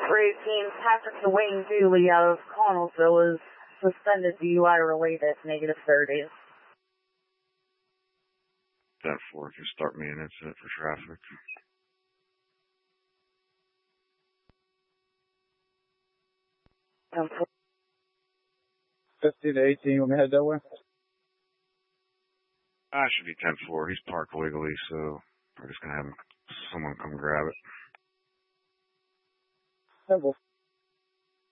Routine Patrick Dwayne Dooley out of Connellsville is suspended DUI related, negative 30s. 10-4, can start me an incident for traffic. Um, 15 to 18, want me to head that way? I should be 10-4. He's parked illegally, so we're just going to have someone come grab it. Simple.